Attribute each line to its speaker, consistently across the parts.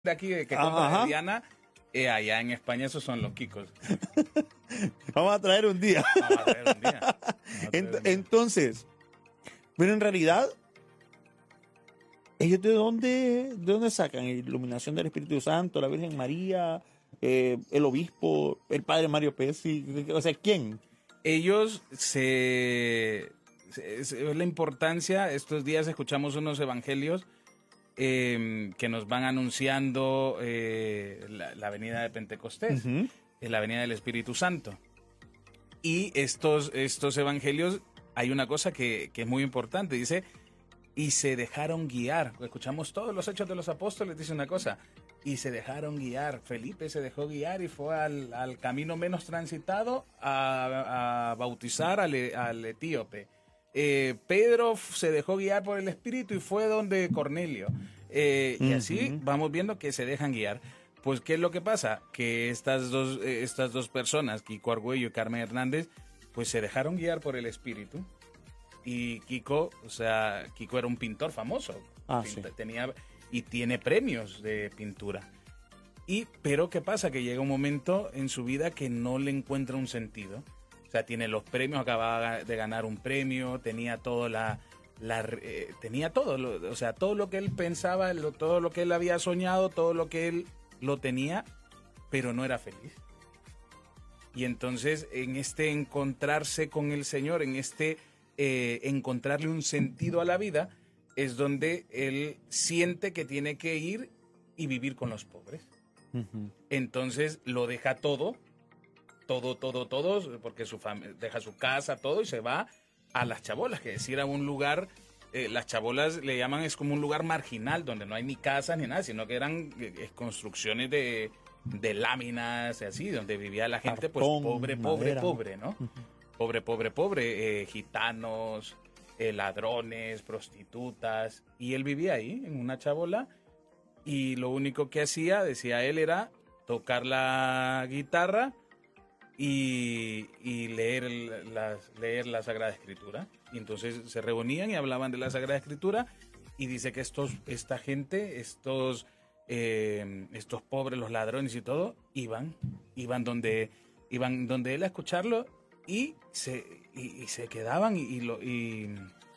Speaker 1: de aquí que compra de Diana, allá en España esos son los Kikos.
Speaker 2: Vamos a traer un día.
Speaker 1: Vamos a traer un día.
Speaker 2: Entonces, pero en realidad, ¿ellos de dónde sacan? Iluminación del Espíritu Santo, la Virgen María, el obispo, el padre Mario Pesci, o sea, ¿quién?
Speaker 1: Ellos la importancia, estos días escuchamos unos evangelios que nos van anunciando la venida de Pentecostés, la venida del Espíritu Santo. Y estos evangelios, hay una cosa que es muy importante, dice, y se dejaron guiar. Escuchamos todos los hechos de los apóstoles, dice una cosa, y se dejaron guiar. Felipe se dejó guiar y fue al camino menos transitado a bautizar al etíope. Pedro se dejó guiar por el Espíritu y fue donde Cornelio. Y así vamos viendo que se dejan guiar. Pues, ¿qué es lo que pasa? Que estas dos personas, Kiko Argüello y Carmen Hernández, pues se dejaron guiar por el Espíritu. Y Kiko era un pintor famoso.
Speaker 2: Sí.
Speaker 1: Tiene premios de pintura. Pero ¿qué pasa? Que llega un momento en su vida que no le encuentra un sentido. O sea, tiene los premios, acababa de ganar un premio, tenía todo tenía todo, o sea, todo lo que él pensaba, todo lo que él había soñado, todo lo que él lo tenía, pero no era feliz. Y entonces, en este encontrarse con el Señor, en este encontrarle un sentido a la vida, es donde él siente que tiene que ir y vivir con los pobres. Entonces lo deja todo, porque deja su casa, todo, y se va a Las Chabolas, que es decir, a un lugar, Las Chabolas le llaman, es como un lugar marginal, donde no hay ni casas ni nada, sino que eran construcciones de láminas, así, donde vivía la gente, pues pobre, ¿no? Pobre, gitanos, ladrones, prostitutas, y él vivía ahí, en una chabola, y lo único que hacía, decía él, era tocar la guitarra y leer la Sagrada Escritura. Y entonces se reunían y hablaban de la Sagrada Escritura, y dice que esta gente, estos pobres, los ladrones y todo, iban donde él a escucharlo, y se quedaban y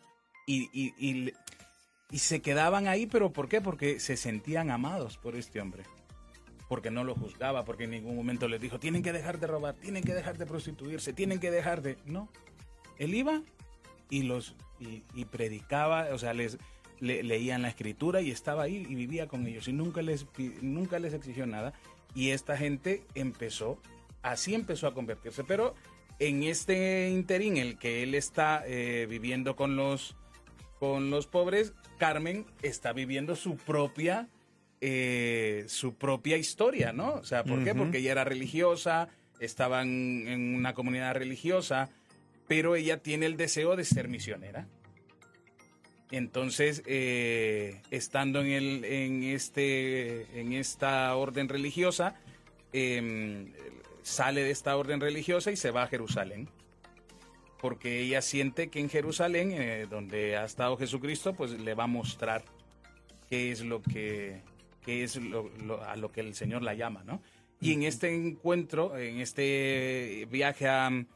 Speaker 1: se quedaban ahí. ¿Pero por qué? Porque se sentían amados por este hombre, porque no lo juzgaba, porque en ningún momento les dijo, tienen que dejar de robar, tienen que dejar de prostituirse, tienen que dejar de... No, él iba y predicaba, o sea, leían la Escritura, y estaba ahí y vivía con ellos, y nunca les exigió nada. Y esta gente empezó a convertirse. Pero en este interín, el que él está viviendo con los pobres, Carmen está viviendo su propia historia, ¿no? O sea, ¿por qué? Porque ella era religiosa, estaban en una comunidad religiosa, pero ella tiene el deseo de ser misionera. Entonces, estando en esta orden religiosa, sale de esta orden religiosa y se va a Jerusalén, porque ella siente que en Jerusalén, donde ha estado Jesucristo, pues le va a mostrar qué es a lo que el Señor la llama, ¿no? Y en este encuentro, en este viaje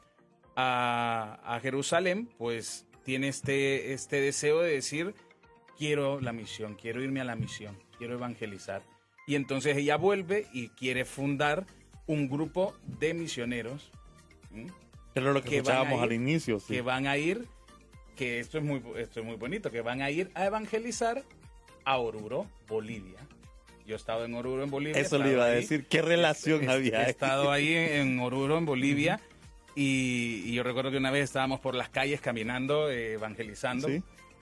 Speaker 1: a Jerusalén, pues tiene este deseo de decir, quiero la misión, quiero irme a la misión, quiero evangelizar. Y entonces ella vuelve y quiere fundar un grupo de misioneros.
Speaker 2: Pero lo que escuchábamos al inicio, sí.
Speaker 1: Que van a ir, que esto es muy bonito, que van a ir a evangelizar a Oruro, Bolivia. Yo he estado en Oruro, en Bolivia.
Speaker 2: Eso le iba a decir, ¿qué relación había?
Speaker 1: He estado ahí en Oruro, en Bolivia, y yo recuerdo que una vez estábamos por las calles caminando, evangelizando, ¿sí?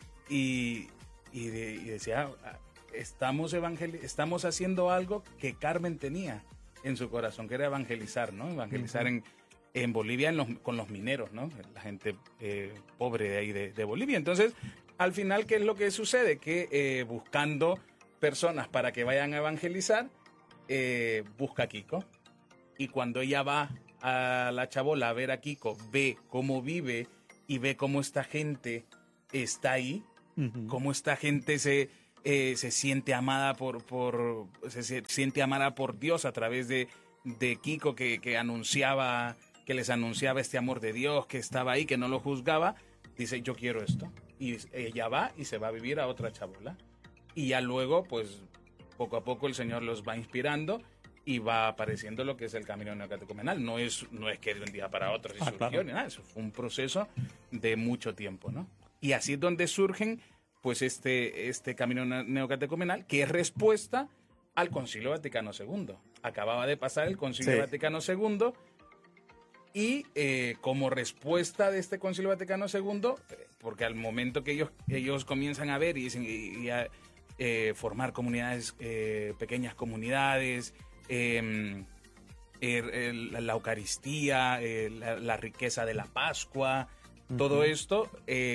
Speaker 1: y decía, estamos haciendo algo que Carmen tenía en su corazón, que era evangelizar, ¿no? Evangelizar en Bolivia con los mineros, ¿no? La gente pobre de ahí de Bolivia. Entonces, al final, ¿qué es lo que sucede? Que buscando personas para que vayan a evangelizar, busca a Kiko. Y cuando ella va a la chabola a ver a Kiko, ve cómo vive y ve cómo esta gente está ahí, cómo esta gente se siente amada se siente amada por Dios a través de Kiko que les anunciaba este amor de Dios, que estaba ahí, que no lo juzgaba. Dice, yo quiero esto. Y ella va y se va a vivir a otra chabola. Y ya luego, pues, poco a poco el Señor los va inspirando y va apareciendo lo que es el camino neocatecumenal. No es que de un día para otro se surgió,
Speaker 2: claro.
Speaker 1: ni nada. Eso fue un proceso de mucho tiempo, ¿no? Y así es donde surgen, pues, este camino neocatecumenal, que es respuesta al Concilio Vaticano II. Acababa de pasar el Concilio
Speaker 2: Sí.
Speaker 1: Vaticano II y como respuesta de este Concilio Vaticano II, porque al momento que ellos comienzan a ver y a formar comunidades, pequeñas comunidades, la Eucaristía, la riqueza de la Pascua, todo esto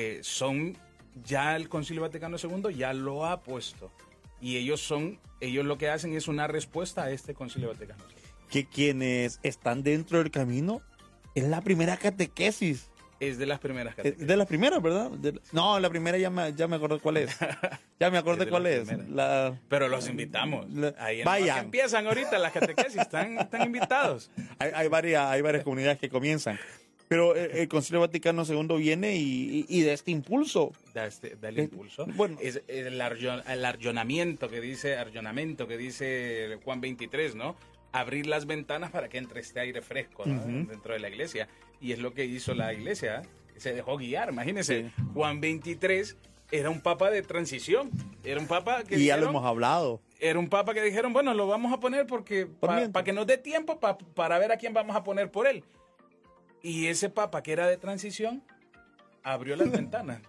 Speaker 1: ya el Concilio Vaticano II ya lo ha puesto. Y ellos lo que hacen es una respuesta a este Concilio Vaticano II.
Speaker 2: Que quienes están dentro del camino es la primera catequesis.
Speaker 1: Es de las primeras
Speaker 2: Es
Speaker 1: catequesis.
Speaker 2: de las primeras, ¿verdad? No, la primera ya me acordé cuál es. Ya me acordé
Speaker 1: Es de
Speaker 2: cuál
Speaker 1: las
Speaker 2: es.
Speaker 1: primeras. Pero los invitamos. Ahí en
Speaker 2: Vayan.
Speaker 1: que empiezan ahorita las catequesis, están invitados.
Speaker 2: Hay varias comunidades que comienzan. Pero el Concilio Vaticano II viene y de este impulso.
Speaker 1: Da el impulso.
Speaker 2: Bueno.
Speaker 1: Es el arllonamiento que dice Juan 23, ¿no? Abrir las ventanas para que entre este aire fresco, ¿no? Dentro de la iglesia. Y es lo que hizo la iglesia. Se dejó guiar, imagínense.
Speaker 2: Sí.
Speaker 1: Juan 23 era un papa de transición. Era un papa que
Speaker 2: Y ya lo hemos hablado.
Speaker 1: Era un papa que dijeron, bueno, lo vamos a poner porque para que nos dé tiempo para ver a quién vamos a poner por él. Y ese papa que era de transición abrió las ventanas.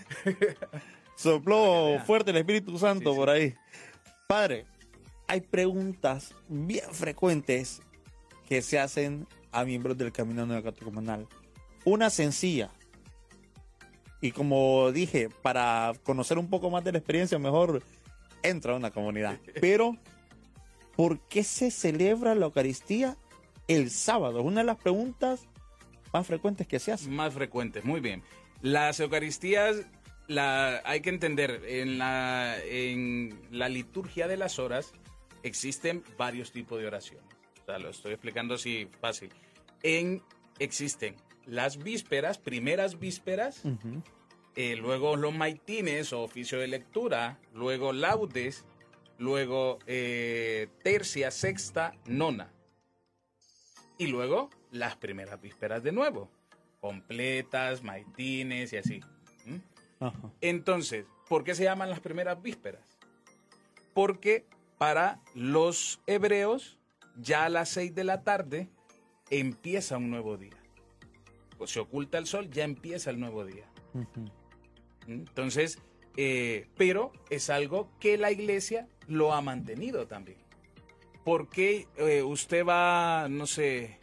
Speaker 2: Sopló fuerte el Espíritu Santo
Speaker 1: Sí.
Speaker 2: por ahí. Padre, hay preguntas bien frecuentes que se hacen a miembros del Camino Neocatecumenal. Una sencilla. Y como dije, para conocer un poco más de la experiencia, mejor entra a una comunidad. Pero, ¿por qué se celebra la Eucaristía el sábado? Es una de las preguntas más frecuentes que se hacen.
Speaker 1: Más frecuentes, muy bien. Las Eucaristías, hay que entender, en la liturgia de las horas existen varios tipos de oraciones. O sea, lo estoy explicando así fácil. Existen las vísperas, primeras vísperas, luego los maitines o oficio de lectura, luego laudes, luego tercia, sexta, nona. Y luego las primeras vísperas de nuevo, completas, maitines y así.
Speaker 2: Ajá.
Speaker 1: Entonces, ¿por qué se llaman las primeras vísperas? Porque para los hebreos, ya a las 6 de la tarde, empieza un nuevo día. Pues se oculta el sol, ya empieza el nuevo día. Entonces, pero es algo que la iglesia lo ha mantenido también. Porque usted va, no sé,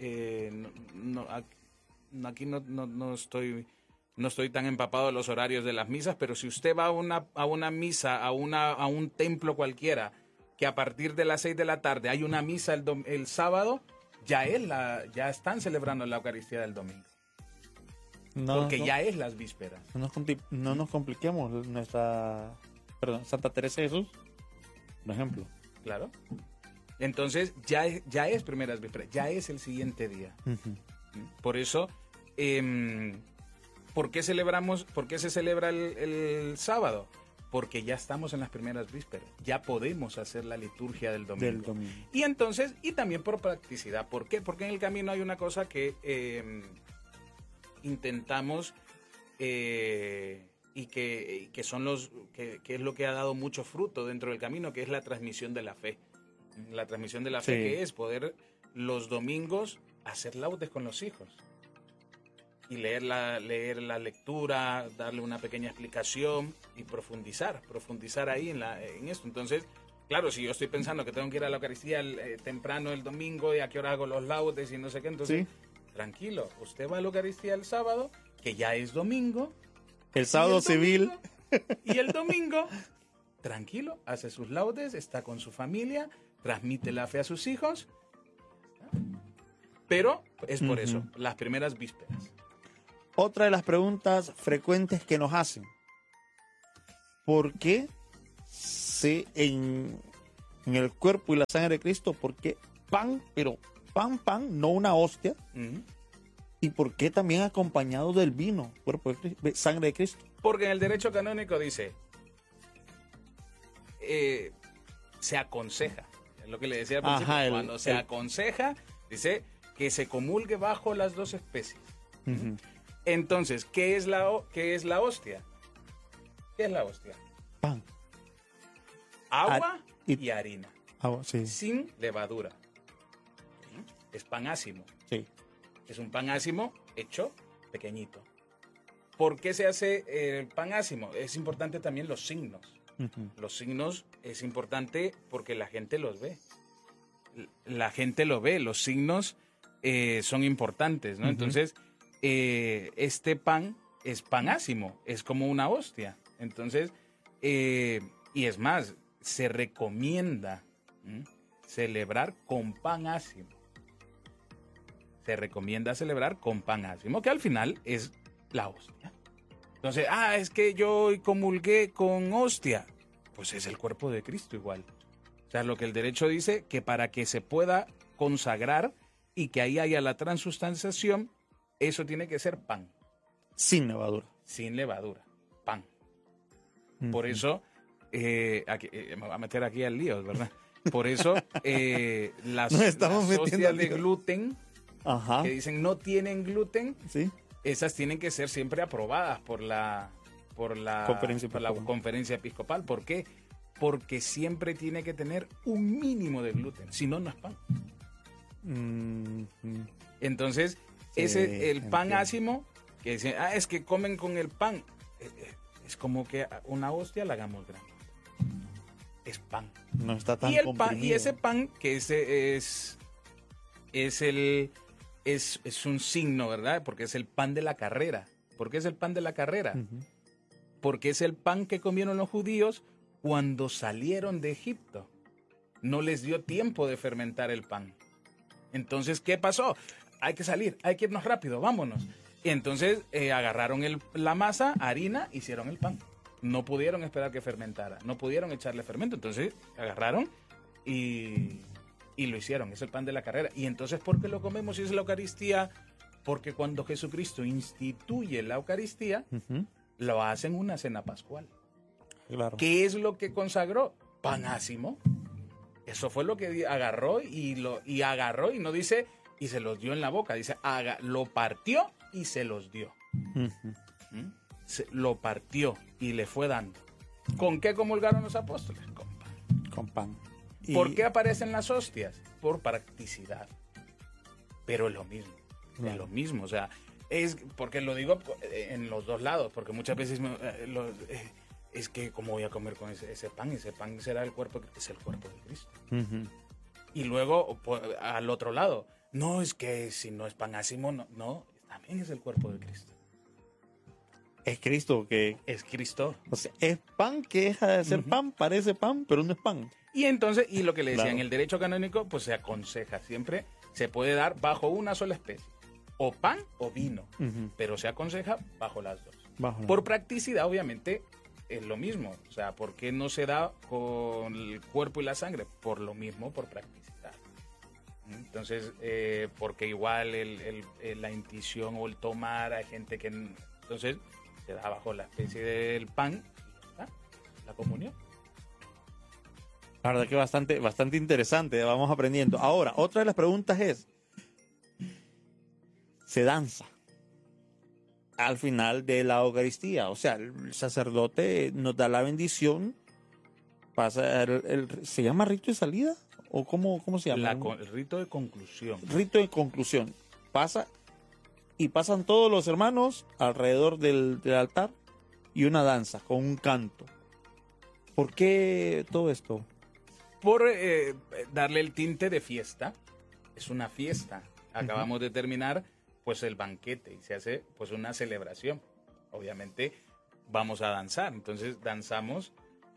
Speaker 1: aquí no estoy tan empapado de los horarios de las misas, pero si usted va a una misa, a un templo cualquiera, que a partir de las 6 de la tarde hay una misa el sábado, ya están celebrando la Eucaristía del domingo. Porque ya es las vísperas.
Speaker 2: No nos compliquemos. Santa Teresa de Jesús, por ejemplo.
Speaker 1: Claro. Entonces ya es primeras vísperas, ya es el siguiente día. Por eso, ¿por qué se celebra el sábado? Porque ya estamos en las primeras vísperas, ya podemos hacer la liturgia del domingo. Y entonces, y también por practicidad. ¿Por qué? Porque en el camino hay una cosa que intentamos y que es lo que ha dado mucho fruto dentro del camino, que es la transmisión de la fe. La transmisión de la fe, que es poder los domingos hacer laudes con los hijos y leer la lectura, darle una pequeña explicación y profundizar ahí en esto. Entonces, claro, si yo estoy pensando que tengo que ir a la Eucaristía temprano el domingo y a qué hora hago los laudes y no sé qué, entonces, tranquilo, usted va a la Eucaristía el sábado, que ya es domingo.
Speaker 2: El sábado civil.
Speaker 1: Y el domingo, tranquilo, hace sus laudes, está con su familia, transmite la fe a sus hijos. Pero es por eso, las primeras vísperas.
Speaker 2: Otra de las preguntas frecuentes que nos hacen. ¿Por qué se en el cuerpo y la sangre de Cristo? ¿Por qué pan, pero pan, no una hostia?
Speaker 1: Ujú.
Speaker 2: ¿Y por qué también acompañado del vino, cuerpo de Cristo, sangre de Cristo?
Speaker 1: Porque en el derecho canónico dice, se aconseja, es lo que le decía al principio,
Speaker 2: Ajá,
Speaker 1: cuando se aconseja, dice que se comulgue bajo las dos especies.
Speaker 2: Ujú.
Speaker 1: Entonces, ¿qué es la hostia? ¿Qué es la hostia?
Speaker 2: Pan.
Speaker 1: Agua
Speaker 2: y-
Speaker 1: y harina,
Speaker 2: Agua, sí,
Speaker 1: sin levadura. Es pan ácimo.
Speaker 2: sí.
Speaker 1: Es un pan ácimo hecho pequeñito. ¿Por qué se hace el pan ácimo? Es importante también los signos.
Speaker 2: Ujú.
Speaker 1: Los signos es importante porque la gente los ve. La gente lo ve, los signos son importantes, ¿no?
Speaker 2: Ujú.
Speaker 1: Entonces, este pan es pan ácimo, es como una hostia. Entonces, y es más, se recomienda celebrar con pan ácimo. Se recomienda celebrar con pan ácimo, que al final es la hostia. Entonces, es que yo comulgué con hostia. Pues es el cuerpo de Cristo igual. O sea, lo que el derecho dice, que para que se pueda consagrar y que ahí haya la transustanciación, eso tiene que ser pan,
Speaker 2: Sin levadura.
Speaker 1: sin levadura, pan. Por
Speaker 2: Ujú.
Speaker 1: eso, me voy a meter aquí al lío, ¿verdad? Por eso, las
Speaker 2: Nos estamos
Speaker 1: las
Speaker 2: metiendo
Speaker 1: hostias
Speaker 2: al
Speaker 1: de
Speaker 2: lío.
Speaker 1: gluten,
Speaker 2: Ajá.
Speaker 1: que dicen no tienen gluten,
Speaker 2: Sí.
Speaker 1: esas tienen que ser siempre aprobadas por la conferencia episcopal. ¿Por qué? Porque siempre tiene que tener un mínimo de gluten, si no, no es pan.
Speaker 2: Ujú.
Speaker 1: Entonces,
Speaker 2: Sí,
Speaker 1: el pan
Speaker 2: entiendo.
Speaker 1: ácimo, que dicen, es que comen con el pan, es como que una hostia la hagamos grande. Es pan.
Speaker 2: No está tan
Speaker 1: Y el pan, y
Speaker 2: comprimido.
Speaker 1: ese pan, que ese es un signo, ¿verdad? Porque es el pan de la carrera. ¿Por qué es el pan de la carrera?
Speaker 2: Ujú.
Speaker 1: Porque es el pan que comieron los judíos cuando salieron de Egipto. No les dio tiempo de fermentar el pan. Entonces, ¿qué pasó? Hay que salir, hay que irnos rápido, vámonos. Y entonces agarraron la masa, harina, hicieron el pan. No pudieron esperar que fermentara, no pudieron echarle fermento. Entonces agarraron y lo hicieron. Es el pan de la carrera. Y entonces, ¿por qué lo comemos si es la Eucaristía? Porque cuando Jesucristo instituye la Eucaristía,
Speaker 2: Ujú.
Speaker 1: lo hace en una cena pascual.
Speaker 2: Claro.
Speaker 1: ¿Qué es lo que consagró? Pan ácimo. Eso fue lo que agarró y no dice y se los dio en la boca. Dice, lo partió y se los dio.
Speaker 2: Ujú.
Speaker 1: Lo partió y le fue dando. ¿Con qué comulgaron los apóstoles? Con pan.
Speaker 2: Con pan. Y-
Speaker 1: ¿Por qué aparecen las hostias? Por practicidad. Pero es lo mismo.
Speaker 2: Claro.
Speaker 1: Es lo mismo. O sea, es porque lo digo en los dos lados, porque muchas veces es que cómo voy a comer con ese pan será el cuerpo, es el cuerpo de Cristo.
Speaker 2: Ujú.
Speaker 1: Y luego al otro lado, no es que si no es pan ácimo, no, también es el cuerpo de Cristo.
Speaker 2: Es Cristo que...
Speaker 1: Es Cristo.
Speaker 2: O sea, es pan que deja de ser
Speaker 1: Ujú.
Speaker 2: pan, parece pan, pero no es pan.
Speaker 1: Y entonces, y lo que le decía,
Speaker 2: Claro.
Speaker 1: en el derecho canónico, pues se aconseja siempre, se puede dar bajo una sola especie, o pan o vino,
Speaker 2: Ujú.
Speaker 1: pero se aconseja bajo las dos.
Speaker 2: Bajo la-
Speaker 1: Por practicidad, obviamente, es lo mismo. O sea, ¿por qué no se da con el cuerpo y la sangre? Por lo mismo, por practicidad. Entonces, porque igual la intuición o el tomar, hay gente que... Entonces, se da bajo la especie del pan y ya está, la comunión.
Speaker 2: La verdad que bastante interesante, vamos aprendiendo. Ahora, otra de las preguntas es, se danza al final de la Eucaristía, o sea, el sacerdote nos da la bendición, pasa ¿se llama rito de salida? ¿O cómo se llama?
Speaker 1: El rito de conclusión.
Speaker 2: Rito de conclusión. Pasan todos los hermanos alrededor del altar y una danza con un canto. ¿Por qué todo esto?
Speaker 1: Por darle el tinte de fiesta. Es una fiesta. Acabamos de terminar pues el banquete y se hace pues una celebración. Obviamente vamos a danzar. Entonces danzamos.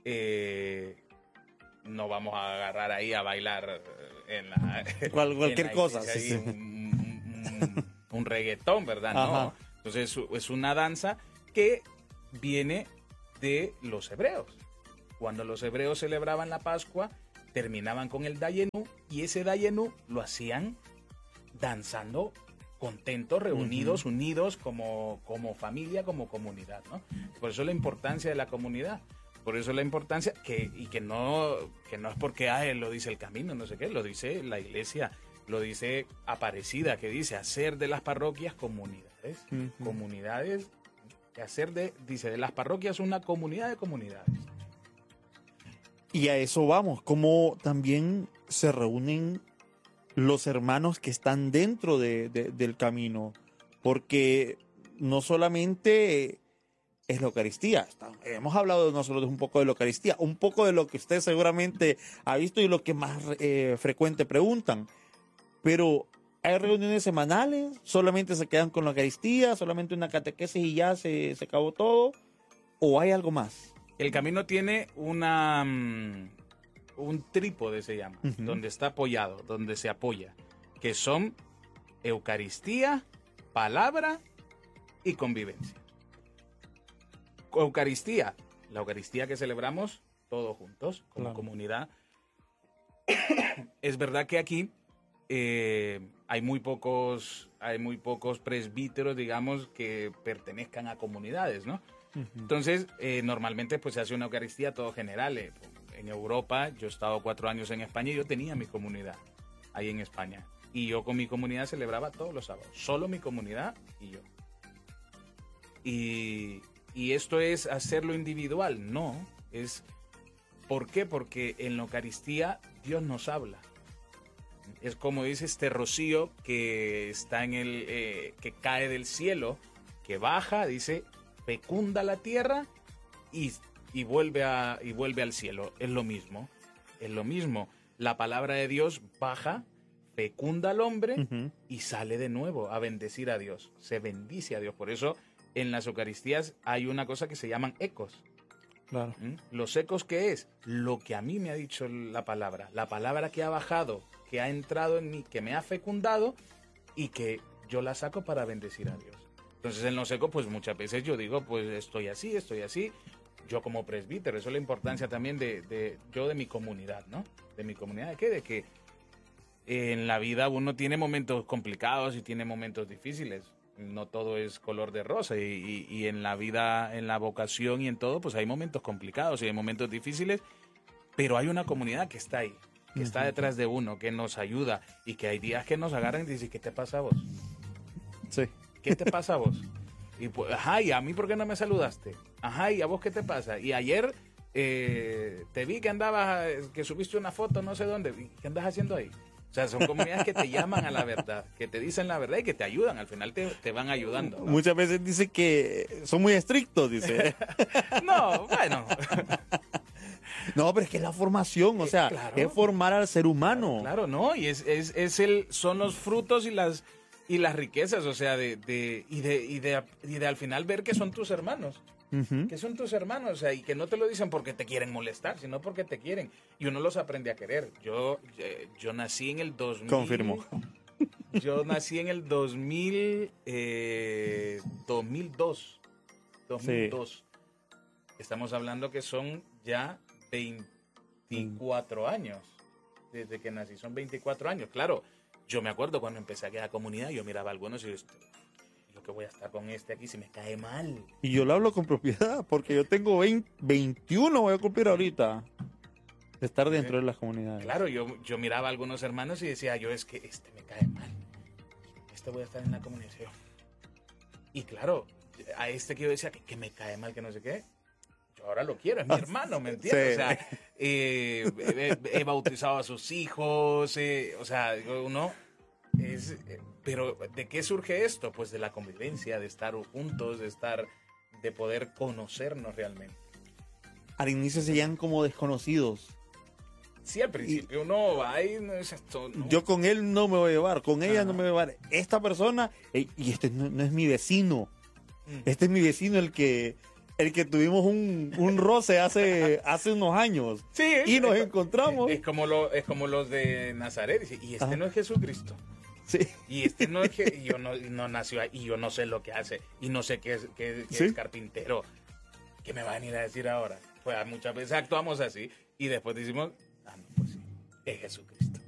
Speaker 1: No vamos a agarrar ahí a bailar en la...
Speaker 2: Cualquier
Speaker 1: en la
Speaker 2: cosa.
Speaker 1: iglesia
Speaker 2: Sí,
Speaker 1: ahí,
Speaker 2: sí.
Speaker 1: un reggaetón, ¿verdad?
Speaker 2: Ajá.
Speaker 1: No. Entonces es una danza que viene de los hebreos. Cuando los hebreos celebraban la Pascua, terminaban con el Dayenu, y ese Dayenu lo hacían danzando, contentos, reunidos, unidos como familia, como comunidad, ¿no? Por eso la importancia de la comunidad. Por eso la importancia, que no es porque lo dice el camino, no sé qué, lo dice la iglesia, lo dice Aparecida, que dice hacer de las parroquias comunidades. Comunidades, dice de las parroquias una comunidad de comunidades.
Speaker 2: Y a eso vamos, como también se reúnen los hermanos que están dentro del camino, porque no solamente es la Eucaristía, hemos hablado nosotros un poco de la Eucaristía, un poco de lo que usted seguramente ha visto y lo que más frecuente preguntan, pero hay reuniones semanales, solamente se quedan con la Eucaristía, solamente una catequesis y ya se acabó todo, o hay algo más.
Speaker 1: El camino tiene un trípode, se llama, donde está apoyado, donde se apoya, que son Eucaristía, palabra y convivencia. Eucaristía, la Eucaristía que celebramos todos juntos, como comunidad. Es verdad que aquí hay muy pocos presbíteros, digamos, que pertenezcan a comunidades, ¿no? Entonces, normalmente pues se hace una Eucaristía todo general. En Europa, yo he estado 4 años en España y yo tenía mi comunidad ahí en España. Y yo con mi comunidad celebraba todos los sábados. Solo mi comunidad y yo. Y esto es hacerlo individual. No. ¿Por qué? Porque en la Eucaristía Dios nos habla. Es como dice este rocío que está que cae del cielo, que baja, dice, fecunda la tierra y vuelve al cielo. Es lo mismo. La palabra de Dios baja, fecunda al hombre y sale de nuevo a bendecir a Dios. Se bendice a Dios. Por eso en las Eucaristías hay una cosa que se llaman ecos.
Speaker 2: Claro.
Speaker 1: ¿Los ecos qué es? Lo que a mí me ha dicho la palabra que ha bajado, que ha entrado en mí, que me ha fecundado y que yo la saco para bendecir a Dios. Entonces en los ecos pues muchas veces yo digo pues estoy así, yo como presbítero, eso es la importancia también de mi comunidad, ¿no? ¿De mi comunidad de qué? De que en la vida uno tiene momentos complicados y tiene momentos difíciles. No todo es color de rosa y en la vida, en la vocación y en todo, pues hay momentos complicados y hay momentos difíciles, pero hay una comunidad que está ahí, que está detrás de uno, que nos ayuda y que hay días que nos agarran y dicen, ¿qué te pasa a vos?
Speaker 2: Sí.
Speaker 1: ¿Qué te pasa a vos? Y pues, ¿y a mí por qué no me saludaste? ¿Y a vos qué te pasa? Y ayer te vi que subiste una foto no sé dónde, ¿qué andas haciendo ahí? O sea, son comunidades que te llaman a la verdad, que te dicen la verdad y que te ayudan. Al final te van ayudando, ¿no?
Speaker 2: Muchas veces dice que son muy estrictos, dice.
Speaker 1: No, bueno.
Speaker 2: No, pero es que es la formación, o sea,
Speaker 1: claro,
Speaker 2: es formar al ser humano.
Speaker 1: Claro, no, y son los frutos y las riquezas, o sea, de al final ver que son tus hermanos. Que son tus hermanos, o sea, y que no te lo dicen porque te quieren molestar, sino porque te quieren. Y uno los aprende a querer. Yo nací en el 2000.
Speaker 2: Confirmo.
Speaker 1: Yo nací en el 2002. 2002. Sí. Estamos hablando que son ya 24 años desde que nací. Son 24 años. Claro, yo me acuerdo cuando empecé a quedar comunidad, yo miraba a algunos y yo, que voy a estar con este aquí si me cae mal.
Speaker 2: Y yo lo hablo con propiedad, porque yo tengo 21, voy a cumplir ahorita, de estar dentro de las comunidades.
Speaker 1: Claro, yo miraba a algunos hermanos y decía, es que este me cae mal. Voy a estar en la comunidad. Y claro, a este que yo decía que me cae mal, que no sé qué, yo ahora lo quiero, es mi hermano, ¿me entiendes? Sí. O sea, he bautizado a sus hijos, o sea, uno es... Pero ¿de qué surge esto? Pues de la convivencia, de estar juntos, de poder conocernos realmente.
Speaker 2: Al inicio se llaman como desconocidos.
Speaker 1: Sí, al principio uno va y no es esto. No.
Speaker 2: Yo con él no me voy a llevar, con ella no me voy a llevar. Esta persona, y este no es mi vecino. Este es mi vecino, el que tuvimos un roce hace unos años.
Speaker 1: Sí,
Speaker 2: y nos encontramos.
Speaker 1: Es como los de Nazaret. Y este no es Jesucristo.
Speaker 2: Sí.
Speaker 1: Y este no es que yo no nació ahí, y yo no sé lo que hace, y no sé qué es carpintero. ¿Qué me va a venir a decir ahora? pues muchas veces actuamos así y después decimos, no, pues sí, es Jesucristo.